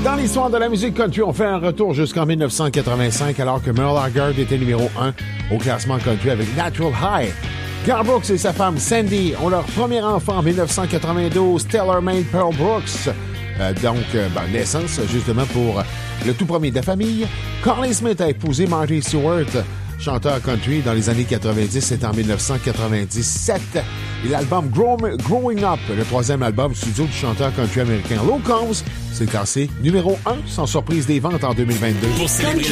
Dans l'histoire de la musique country, on fait un retour jusqu'en 1985 alors que Merle Haggard était numéro 1 au classement country avec Natural High. Garth Brooks et sa femme Sandy ont leur premier enfant en 1992, Taylor Made Pearl Brooks. Naissance justement pour le tout premier de la famille. Carly Smith a épousé Marty Stewart, chanteur country dans les années 90, c'est en 1997. Et l'album Growing Up, le troisième album studio du chanteur country américain Lou Combs, s'est classé numéro 1 sans surprise des ventes en 2022. Pour célébrer